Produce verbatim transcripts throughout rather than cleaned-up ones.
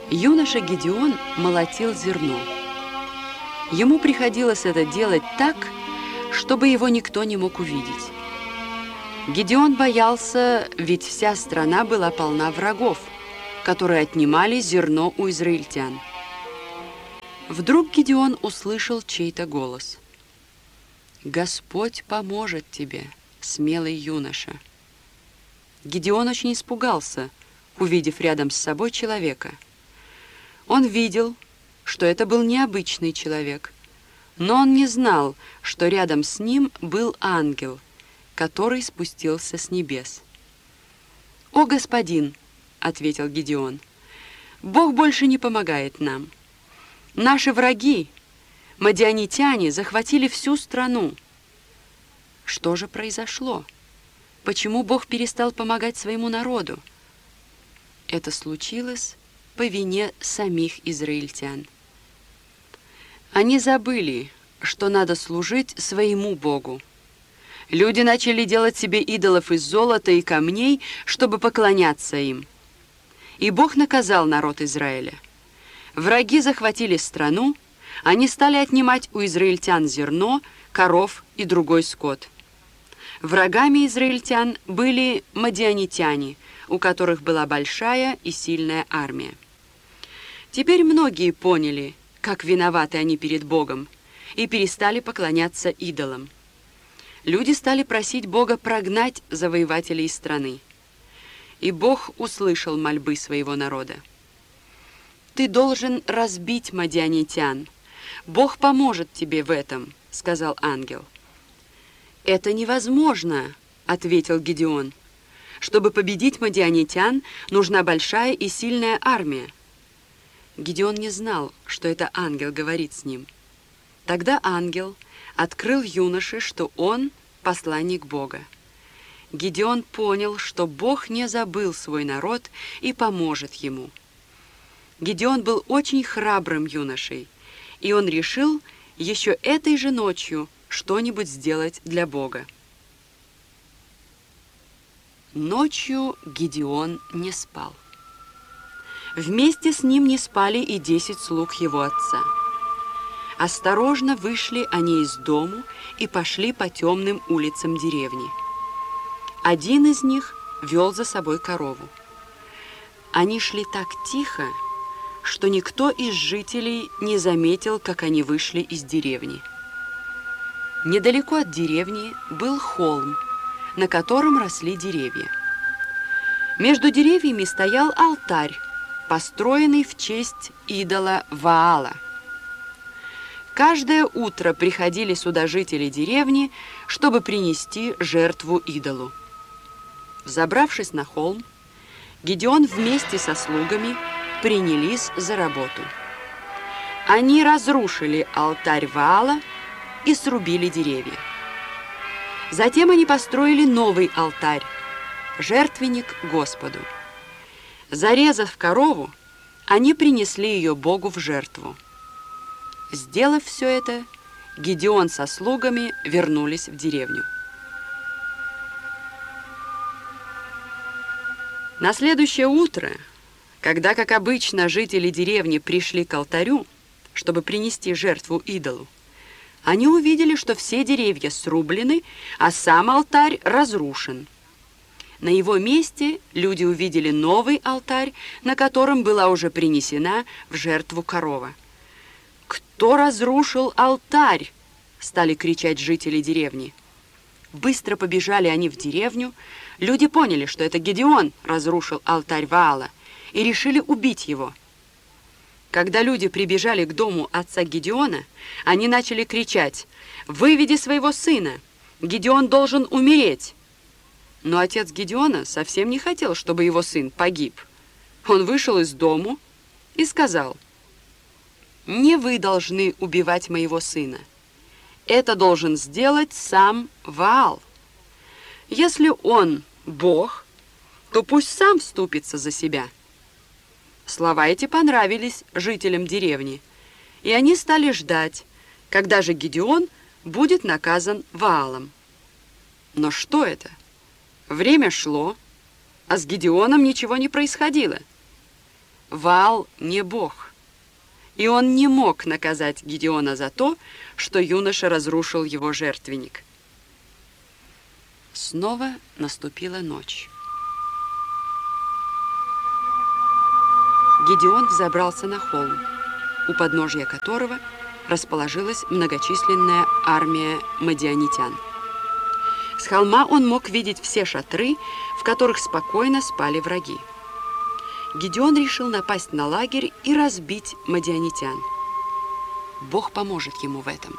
Юноша Гедеон молотил зерно. Ему приходилось это делать так, чтобы его никто не мог увидеть. Гедеон боялся, ведь вся страна была полна врагов, которые отнимали зерно у израильтян. Вдруг Гедеон услышал чей-то голос. «Господь поможет тебе, смелый юноша». Гедеон очень испугался, увидев рядом с собой человека. Он видел, что это был необычный человек, но он не знал, что рядом с ним был ангел, который спустился с небес. «О, господин!» — ответил Гедеон. «Бог больше не помогает нам. Наши враги, мадианитяне, захватили всю страну». Что же произошло? Почему Бог перестал помогать своему народу? Это случилось по вине самих израильтян. Они забыли, что надо служить своему Богу. Люди начали делать себе идолов из золота и камней, чтобы поклоняться им. И Бог наказал народ Израиля. Враги захватили страну, они стали отнимать у израильтян зерно, коров и другой скот. Врагами израильтян были мадианитяне, у которых была большая и сильная армия. Теперь многие поняли, как виноваты они перед Богом, и перестали поклоняться идолам. Люди стали просить Бога прогнать завоевателей из страны. И Бог услышал мольбы своего народа. «Ты должен разбить мадианитян. Бог поможет тебе в этом», — сказал ангел. «Это невозможно», — ответил Гедеон. «Чтобы победить мадианитян, нужна большая и сильная армия». Гедеон не знал, что это ангел говорит с ним. Тогда ангел открыл юноше, что он посланник Бога. Гедеон понял, что Бог не забыл свой народ и поможет ему. Гедеон был очень храбрым юношей, и он решил еще этой же ночью что-нибудь сделать для Бога. Ночью Гедеон не спал. Вместе с ним не спали и десять слуг его отца. Осторожно вышли они из дому и пошли по темным улицам деревни. Один из них вел за собой корову. Они шли так тихо, что никто из жителей не заметил, как они вышли из деревни. Недалеко от деревни был холм, на котором росли деревья. Между деревьями стоял алтарь, построенный в честь идола Ваала. Каждое утро приходили сюда жители деревни, чтобы принести жертву идолу. Взобравшись на холм, Гедеон вместе со слугами принялись за работу. Они разрушили алтарь Ваала и срубили деревья. Затем они построили новый алтарь, жертвенник Господу. Зарезав корову, они принесли ее Богу в жертву. Сделав все это, Гедеон со слугами вернулись в деревню. На следующее утро, когда, как обычно, жители деревни пришли к алтарю, чтобы принести жертву идолу, они увидели, что все деревья срублены, а сам алтарь разрушен. На его месте люди увидели новый алтарь, на котором была уже принесена в жертву корова. «Кто разрушил алтарь?» — стали кричать жители деревни. Быстро побежали они в деревню. Люди поняли, что это Гедеон разрушил алтарь Ваала, и решили убить его. Когда люди прибежали к дому отца Гедеона, они начали кричать: «Выведи своего сына! Гедеон должен умереть!» Но отец Гедеона совсем не хотел, чтобы его сын погиб. Он вышел из дому и сказал: «Не вы должны убивать моего сына. Это должен сделать сам Ваал. Если он Бог, то пусть сам вступится за себя». Слова эти понравились жителям деревни, и они стали ждать, когда же Гедеон будет наказан Ваалом. Но что это? Время шло, а с Гедеоном ничего не происходило. Ваал не бог, и он не мог наказать Гедеона за то, что юноша разрушил его жертвенник. Снова наступила ночь. Гедеон взобрался на холм, у подножия которого расположилась многочисленная армия мадианитян. С холма он мог видеть все шатры, в которых спокойно спали враги. Гедеон решил напасть на лагерь и разбить мадианитян. Бог поможет ему в этом.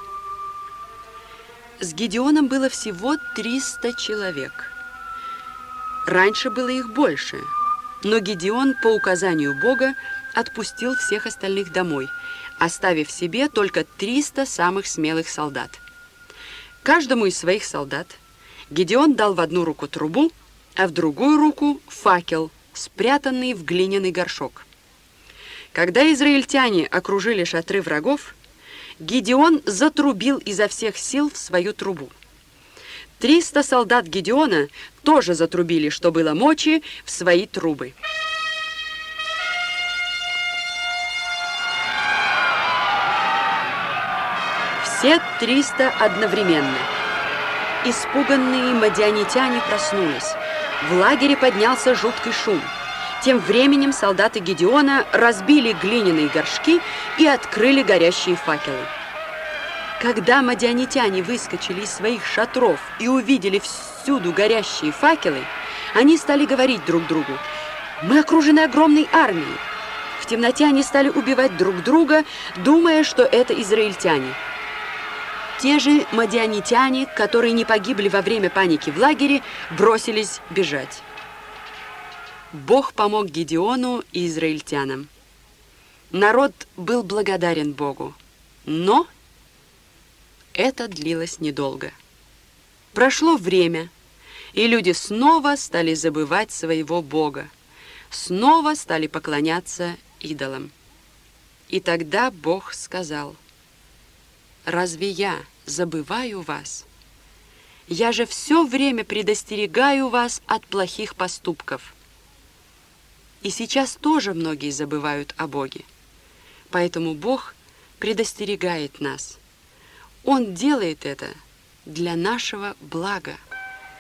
С Гедеоном было всего триста человек. Раньше было их больше, но Гедеон по указанию Бога отпустил всех остальных домой, оставив себе только триста самых смелых солдат. Каждому из своих солдат Гедеон дал в одну руку трубу, а в другую руку факел, спрятанный в глиняный горшок. Когда израильтяне окружили шатры врагов, Гедеон затрубил изо всех сил в свою трубу. Триста солдат Гедеона тоже затрубили, что было мочи, в свои трубы. Все триста одновременно. Испуганные мадианитяне проснулись. В лагере поднялся жуткий шум. Тем временем солдаты Гедеона разбили глиняные горшки и открыли горящие факелы. Когда мадианитяне выскочили из своих шатров и увидели всюду горящие факелы, они стали говорить друг другу: «Мы окружены огромной армией». В темноте они стали убивать друг друга, думая, что это израильтяне. Те же мадианитяне, которые не погибли во время паники в лагере, бросились бежать. Бог помог Гедеону и израильтянам. Народ был благодарен Богу, но это длилось недолго. Прошло время, и люди снова стали забывать своего Бога, снова стали поклоняться идолам. И тогда Бог сказал: «Разве я забываю вас? Я же все время предостерегаю вас от плохих поступков». И сейчас тоже многие забывают о Боге. Поэтому Бог предостерегает нас. Он делает это для нашего блага.